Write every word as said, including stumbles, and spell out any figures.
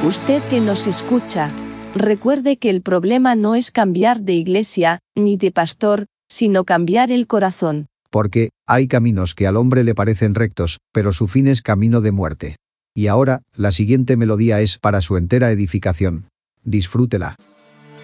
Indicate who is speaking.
Speaker 1: Usted que nos escucha, recuerde que el problema no es cambiar de iglesia, ni de pastor, sino cambiar el corazón.
Speaker 2: Porque hay caminos que al hombre le parecen rectos, pero su fin es camino de muerte. Y ahora, la siguiente melodía es para su entera edificación. Disfrútela.